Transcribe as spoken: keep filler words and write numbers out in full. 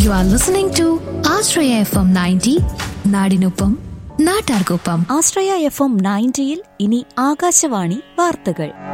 You are listening to Ashraya F M ninety, നാടിനൊപ്പം നാട്ടാർക്കൊപ്പം. ആശ്രയ F M നയൻറ്റിയിൽ ഇനി ആകാശവാണി വാർത്തകൾ.